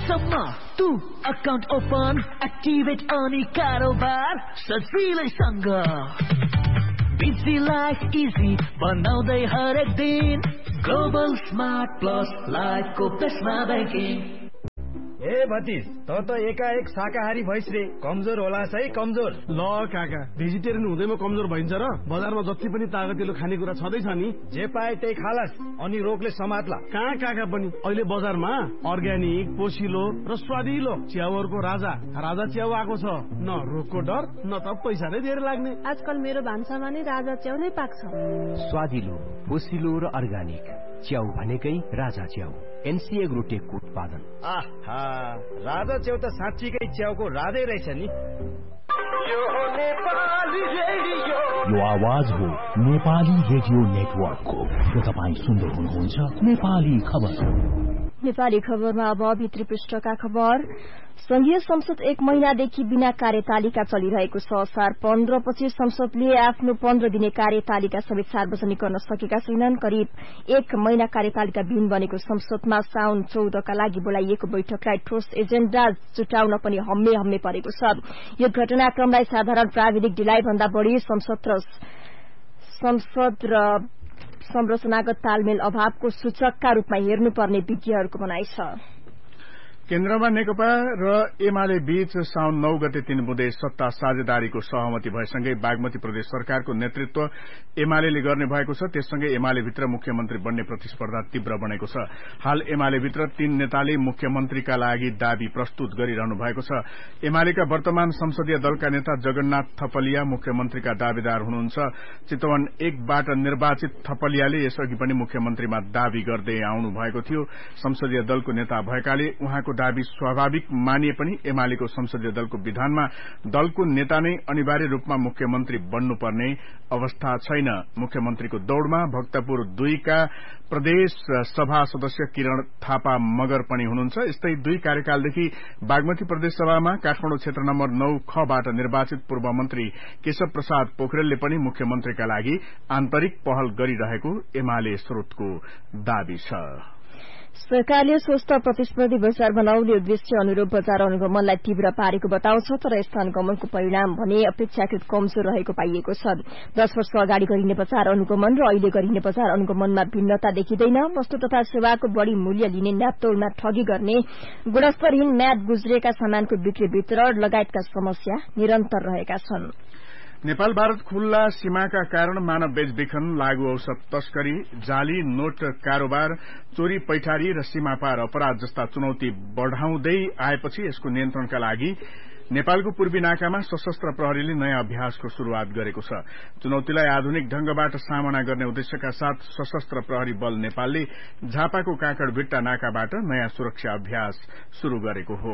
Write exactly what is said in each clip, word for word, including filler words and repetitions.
सम्म तू account open activate अनि कारोबार सजिलैसँग बिजी लाइफ इजी बनाउँदै हरेक दिन ग्लोबल स्मार्ट प्लस लाइफको बेसमा ब्याङ्किङ। ए भतिज त त एकाएक शाकाहारी भइस रे, कमजोर होला है कमजोर। ल काका, भेजिटेरियन हुँदैमा कमजोर भइन्छ र? बजारमा जति पनि तागतिलो खानेकुरा छँदैछ नि, जे पाए त्यही खालास अनि रोगले समात्ला। कहाँ काका पनि अहिले बजारमा अर्ग्यानिक, पोसिलो र स्वादिलो च्याउहरूको राजा राजा च्याउ आएको छ। न रोगको डर न त पैसा नै धेरै लाग्ने। आजकल मेरो भान्सामा नै राजा च्याउ नै पाक्छ। स्वादिलो, पोसिलो र अर्ग्यानिक च्याउ भनेकै राजा च्याउ, एनसी एग्रोटेकको उत्पादन। आहा, राजा च्याउ त साँच्चीकै च्याउको राजै रहेछ नि। यो नेपाली रेडियो, यो आवाज हो नेपाली रेडियो नेटवर्कको। र तपाईँ सुन्दै हुनुहुन्छ नेपाली खबर। नेपाली खबरमा अब भित्री पृष्ठका खबर। संघीय संसद एक महिनादेखि बिना कार्यतालिका चलिरहेको छ। असार पन्ध्र पछि संसदले आफ्नो पन्ध्र दिने कार्यतालिका समेत सार्वजनिक गर्न सकेका छैनन्। करिब एक महिना कार्यतालिका विहीन बनेको संसदमा साउन चौधका लागि बोलाइएको बैठकलाई ठोस एजेण्डा जुटाउन पनि हम्मे हम्मे परेको छ। यो घटनाक्रमलाई साधारण प्राविधिक ढिलाइ भन्दा बढ़ी संसद र संसद र संरचनागत तालमेल अभावको सूचकका रूपमा हेर्नुपर्ने विज्ञहरूको भनाइ छ। केन्द्रमा नेकपा र एमाले बीच साउन नौ गते तीन बुँदे सत्ता साझेदारीको सहमति भएसँगै बागमती प्रदेश सरकारको नेतृत्व एमाले गर्ने भएको छ। त्यससँगै एमाले भित्र मुख्यमन्त्री बन्ने प्रतिस्पर्धा तीव्र बनेको छ। हाल एमाले भित्र तीन नेताले मुख्यमन्त्रीका लागि दावी प्रस्तुत गरिरहनु भएको छ। एमालेका वर्तमान संसदीय दलका नेता जगन्नाथ थपलिया मुख्यमन्त्रीका दावेदार हुनुहुन्छ। चितवन एकबाट निर्वाचित थपलियाले यसअघि पनि मुख्यमन्त्रीमा दावी गर्दै आउनु भएको थियो। संसदीय दलको नेता भएकाले उहाँको दावी स्वाभाविक मानिए पनि एमालेको संसदीय दलको विधानमा दलको नेता नै अनिवार्य रूपमा मुख्यमन्त्री बन्नुपर्ने अवस्था छैन। मुख्यमन्त्रीको दौड़मा भक्तपुर दुईका प्रदेश सभा सदस्य किरण थापा मगर पनि हुनुहुन्छ। यस्तै दुई कार्यकालदेखि बागमती प्रदेश सभामा काठमाडौँ क्षेत्र नम्बर नौ खबाट निर्वाचित पूर्व मन्त्री केशव प्रसाद पोखरेलले पनि मुख्यमन्त्रीका लागि आन्तरिक पहल गरिरहेको एमाले स्रोतको दावी छ। सरकारले स्वस्थ प्रतिस्पर्धी बजार बनाउने उद्देश्य अनुरूप बजार अनुगमनलाई तीव्र पारेको बताउँछ, तर यस्ता अनुगमनको परिणाम भने अपेक्षाकृत कमजोर रहेको पाइएको छ। दश वर्ष अगाडि गरिने बजार अनुगमन र अहिले गरिने बजार अनुगमनमा भिन्नता देखिँदैन। वस्तु तथा सेवाको बढ़ी मूल्य लिने न्यापतौलमा ठगी गर्ने, गुणस्तरहीन म्याद गुज्रेका सामानको बिक्री वितरण लगायतका समस्या निरन्तर रहेका छन्। नेपाल भारत खुल्ला सीमाका कारण मानव बेचबिखन, लागू औषध तस्करी, जाली नोट कारोबार, चोरी पैठारी र सीमापार अपराध जस्ता चुनौती बढ़ाउँदै आएपछि यसको नियन्त्रणका लागि नेपालको पूर्वी नाकामा सशस्त्र प्रहरीले नयाँ अभ्यासको शुरूआत गरेको छ। चुनौतीलाई आधुनिक ढंगबाट सामना गर्ने उद्देश्यका साथ सशस्त्र प्रहरी बल नेपालले झापाको काँकडभिट्टा नाकाबाट नयाँ सुरक्षा अभ्यास शुरू गरेको हो।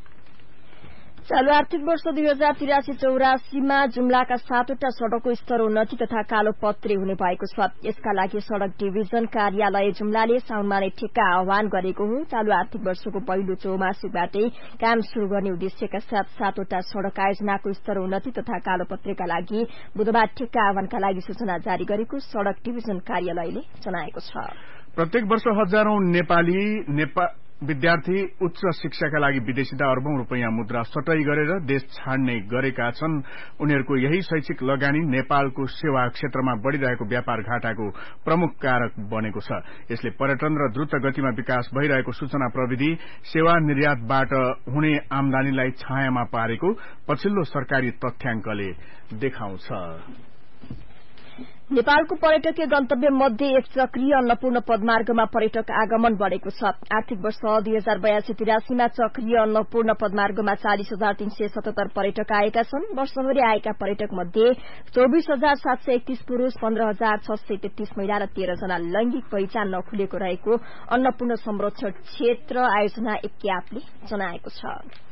चालू आर्थिक वर्ष दुई हजार तिरासी चौरासीमा जुम्लाका सातवटा सड़कको स्तरोन्नति तथा कालोपत्रे हुने भएको छ। यसका लागि सड़क डिभिजन कार्यालय जुम्लाले साउनमा नै ठेक्का आह्वान गरेको हो। चालू आर्थिक वर्षको पहिलो चौमासिकबाटै काम शुरू गर्ने उद्देश्यका साथ सातवटा सड़क आयोजनाको स्तरोन्नति तथा कालोपत्रेका लागि बुधबार ठेक्का आह्वानका लागि सूचना जारी गरेको सड़क डिभिजन कार्यालयले जनाएको छ। प्रत्येक वर्ष हजारौं नेपाली नेपाल विद्यार्थी उच्च शिक्षाका लागि विदेशीदा अर्बौं रूपियाँ मुद्रा सटै गरेर देश छाड्ने गरेका छन्। उनीहरूको यही शैक्षिक लगानी नेपालको सेवा क्षेत्रमा बढ़िरहेको व्यापार घाटाको प्रमुख कारक बनेको छ। यसले पर्यटन र द्रुत गतिमा विकास भइरहेको सूचना प्रविधि सेवा निर्यातबाट हुने आमदानीलाई छायामा पारेको पछिल्लो सरकारी तथ्याङ्कले देखाउँछ। नेपालको पर्यटकीय गन्तव्य मध्ये एक चक्रीय अन्नपूर्ण पदमार्गमा पर्यटक आगमन बढ़ेको छ। आर्थिक वर्ष दुई हजार बयासी तिरासीमा चक्रीय अन्नपूर्ण पदमार्गमा चालिस हजार तीन सय सतहत्तर पर्यटक आएका छन्। वर्षभरि आएका पर्यटक मध्ये चौबिस हजार सात सय एकतीस पुरूष, पन्ध्र हजार छ सय तेत्तीस महिला र तेह्र जना लैंगिक पहिचान नखुलेको रहेको अन्नपूर्ण संरक्षण क्षेत्र आयोजना एक्यापले जनाएको छ।